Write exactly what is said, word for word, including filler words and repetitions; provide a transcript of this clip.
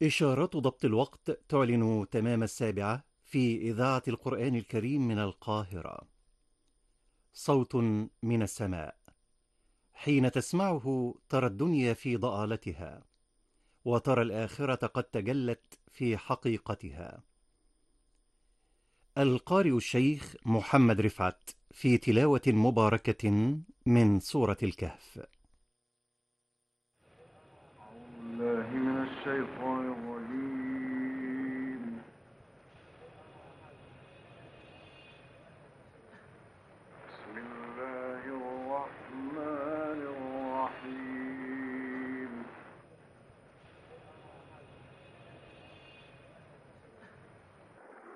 إشارات ضبط الوقت تعلن تمام السابعة في إذاعة القرآن الكريم من القاهرة. صوت من السماء، حين تسمعه ترى الدنيا في ضآلتها، وترى الآخرة قد تجلت في حقيقتها. القارئ الشيخ محمد رفعت في تلاوة مباركة من سورة الكهف. الله من الشيطان